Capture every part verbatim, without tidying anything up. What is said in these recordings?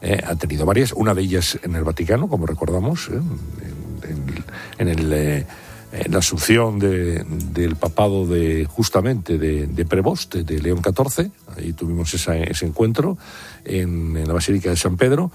Eh, ha tenido varias, una de ellas en el Vaticano, como recordamos, eh, en, en, en, el, eh, en la asunción de, del papado de justamente de, de Prevost, de León catorce. Ahí tuvimos esa, ese encuentro en, en la Basílica de San Pedro.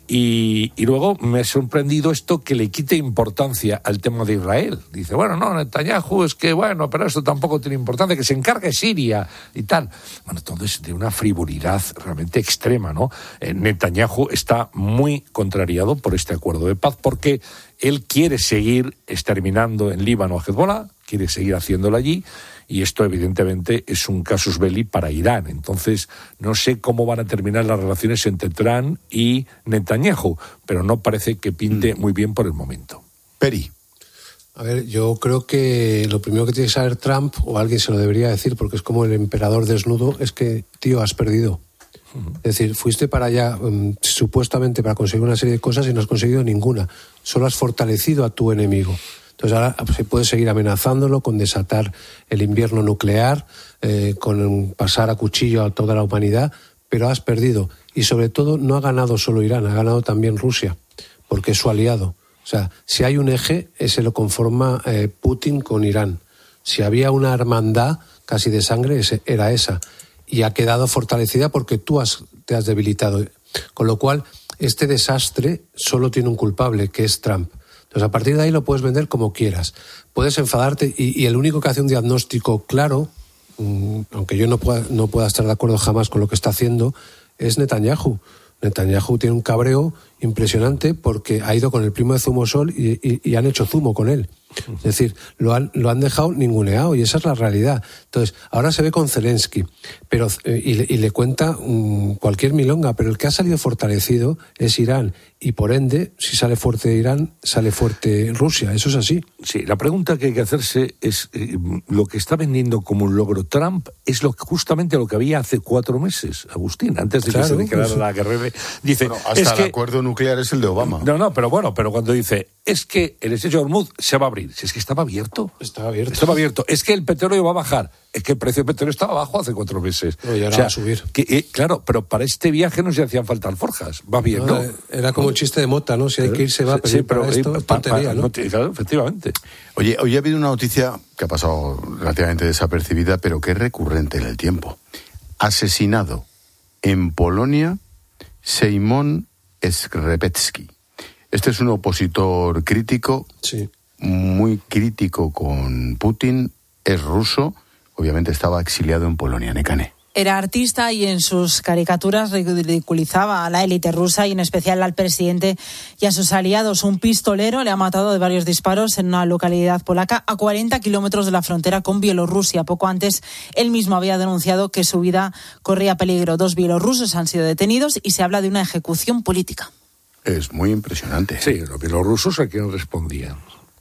Y, y luego me ha sorprendido esto que le quite importancia al tema de Israel. Dice, bueno, no, Netanyahu es que, bueno, pero esto tampoco tiene importancia, que se encargue Siria y tal. Bueno, entonces, de una frivolidad realmente extrema, ¿no? Eh, Netanyahu está muy contrariado por este acuerdo de paz porque él quiere seguir exterminando en Líbano a Hezbollah, quiere seguir haciéndolo allí. Y esto, evidentemente, es un casus belli para Irán. Entonces, no sé cómo van a terminar las relaciones entre Trump y Netanyahu, pero no parece que pinte muy bien por el momento. Peri. A ver, yo creo que lo primero que tiene que saber Trump, o alguien se lo debería decir, porque es como el emperador desnudo, es que, tío, has perdido. Uh-huh. Es decir, fuiste para allá um, supuestamente para conseguir una serie de cosas y no has conseguido ninguna. Solo has fortalecido a tu enemigo. Entonces ahora se puede seguir amenazándolo con desatar el invierno nuclear, eh, con pasar a cuchillo a toda la humanidad, pero has perdido. Y sobre todo no ha ganado solo Irán, ha ganado también Rusia, porque es su aliado. O sea, si hay un eje, ese lo conforma eh, Putin con Irán. Si había una hermandad casi de sangre, ese, era esa. Y ha quedado fortalecida porque tú has, te has debilitado. Con lo cual, este desastre solo tiene un culpable, que es Trump. Entonces, a partir de ahí lo puedes vender como quieras. Puedes enfadarte y, y el único que hace un diagnóstico claro, mmm, aunque yo no pueda, no pueda estar de acuerdo jamás con lo que está haciendo, es Netanyahu. Netanyahu tiene un cabreo impresionante porque ha ido con el primo de Zumosol y, y, y han hecho zumo con él. Es decir, lo han, lo han dejado ninguneado y esa es la realidad. Entonces, ahora se ve con Zelensky pero, eh, y, le, y le cuenta um, cualquier milonga, pero el que ha salido fortalecido es Irán y por ende, si sale fuerte Irán, sale fuerte Rusia. Eso es así. Sí, la pregunta que hay que hacerse es eh, lo que está vendiendo como un logro Trump es lo justamente lo que había hace cuatro meses, Agustín, antes de claro, que se declarara pues, la guerra. Dice, bueno, hasta es el que, acuerdo nuclear es el de Obama. No, no, pero bueno, pero cuando dice, es que el estrecho de Hormuz se va a abrir. Si es que estaba abierto. Estaba abierto. Estaba abierto. Es que el petróleo va a bajar. Es que el precio del petróleo estaba bajo hace cuatro meses. Pero ya o sea, va a subir. Que, eh, claro, pero para este viaje no se hacían falta alforjas. Va bien, ¿no? ¿no? Era como un chiste de mota, ¿no? Si hay que irse va a pedir sí, pero, para esto, eh, es tontería, pa, pa, ¿no? no claro, efectivamente. Oye, hoy ha habido una noticia que ha pasado relativamente desapercibida, pero que es recurrente en el tiempo. Asesinado en Polonia Szymon Skrzepecki. Este es un opositor crítico, sí. muy crítico con Putin, es ruso, obviamente estaba exiliado en Polonia. Nekane. Era artista y en sus caricaturas ridiculizaba a la élite rusa y en especial al presidente y a sus aliados. Un pistolero le ha matado de varios disparos en una localidad polaca a cuarenta kilómetros de la frontera con Bielorrusia. Poco antes, él mismo había denunciado que su vida corría peligro. Dos bielorrusos han sido detenidos y se habla de una ejecución política. Es muy impresionante. Sí, los bielorrusos a quién respondían.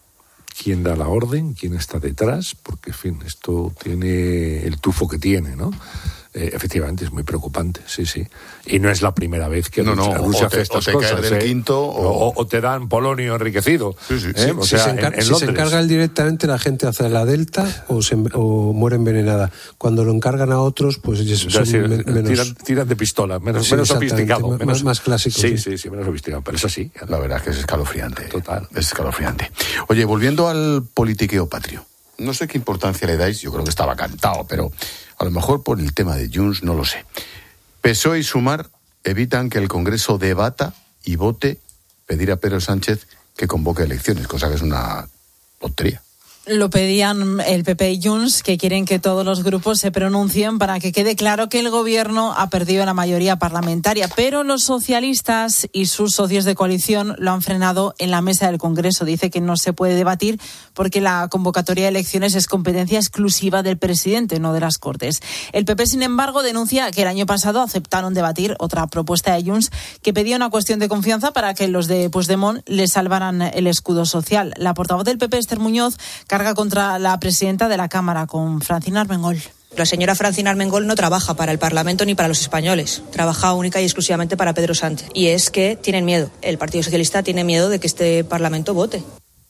¿Quién da la orden? ¿Quién está detrás? Porque, en fin, esto tiene el tufo que tiene, ¿no? Eh, efectivamente, es muy preocupante, sí, sí. Y no es la primera vez que no, Rusia, no, Rusia te, hace estas o te cosas. caes del ¿eh? quinto o... O, o te dan polonio enriquecido. Sí, sí, ¿eh? sí. O si sea, se, encar- en, en si se encarga él directamente, la gente hace la delta o, se, o muere envenenada. Cuando lo encargan a otros, pues son sí, men- menos... Tiran, tiran de pistola, menos, sí, menos sofisticado. Más, menos, más clásico. Sí, sí, sí, sí, menos sofisticado, pero es así. La verdad es que es escalofriante. Total. Es escalofriante. Oye, volviendo al politiqueo patrio. No sé qué importancia le dais, yo creo que estaba cantado, pero a lo mejor por el tema de Junts, no lo sé. P S O E y Sumar evitan que el Congreso debata y vote pedir a Pedro Sánchez que convoque elecciones, cosa que es una tontería. Lo pedían el P P y Junts, que quieren que todos los grupos se pronuncien para que quede claro que el gobierno ha perdido la mayoría parlamentaria. Pero los socialistas y sus socios de coalición lo han frenado en la mesa del Congreso. Dice que no se puede debatir porque la convocatoria de elecciones es competencia exclusiva del presidente, no de las Cortes. El P P, sin embargo, denuncia que el año pasado aceptaron debatir otra propuesta de Junts que pedía una cuestión de confianza para que los de Puigdemont le salvaran el escudo social. La portavoz del P P, Esther Muñoz, carga contra la presidenta de la Cámara, con Francina Armengol. La señora Francina Armengol no trabaja para el Parlamento ni para los españoles. Trabaja única y exclusivamente para Pedro Sánchez. Y es que tienen miedo. El Partido Socialista tiene miedo de que este Parlamento vote.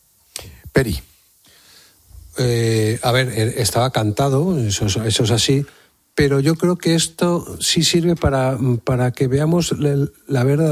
Peri. Eh, a ver, estaba cantado, eso, eso es así, pero yo creo que esto sí sirve para, para que veamos la, la verdad.